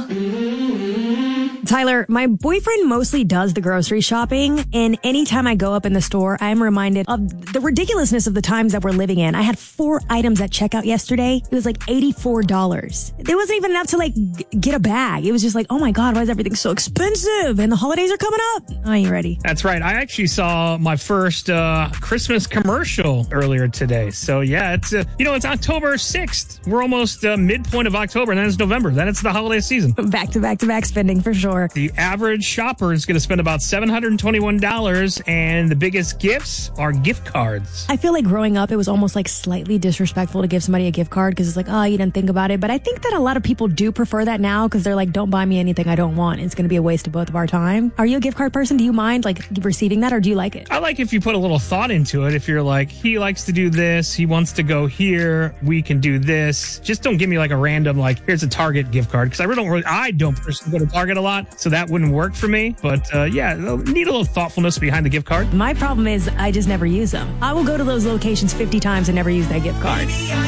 Tyler, my boyfriend mostly does the grocery shopping, and anytime I go up in the store, I'm reminded of the ridiculousness of the times that we're living in. I had 4 items at checkout yesterday. It was like $84. It wasn't even enough to get a bag. It was just like, oh my God, why is everything so expensive? And the holidays are coming up. Are you ready? That's right. I actually saw my first Christmas commercial earlier today. So yeah, it's it's October 6th. We're almost midpoint of October, and then it's November. Then it's the holiday season. Back to back to back spending for sure. The average shopper is going to spend about $721, and the biggest gifts are gift cards. I feel like growing up, it was almost like slightly disrespectful to give somebody a gift card because it's like, oh, you didn't think about it. But I think that a lot of people do prefer that now because they're like, don't buy me anything I don't want. It's going to be a waste of both of our time. Are you a gift card person? Do you mind receiving that, or do you like it? I like if you put a little thought into it. If you're like, he likes to do this, he wants to go here, we can do this. Just don't give me like a random, here's a Target gift card, because I don't personally go to Target a lot, so that wouldn't work for me. But yeah, need a little thoughtfulness behind the gift card. My problem is I just never use them. I will go to those locations 50 times and never use that gift card.